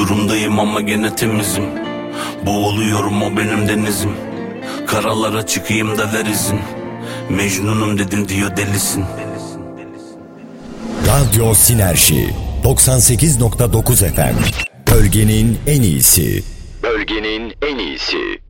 Uçurumdayım ama gene temizim. Boğuluyorum, o benim denizim. Karalara çıkayım da ver izin. Mecnunum dedin diyor delisin. Radyo Sinerji 98.9 FM. Bölgenin en iyisi. Bölgenin en iyisi.